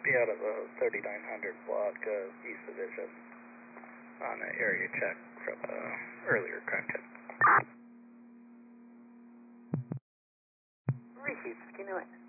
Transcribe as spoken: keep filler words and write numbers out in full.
be out of the thirty-nine hundred block of East Division on an area check from uh, earlier crime tip. Repeat, skinny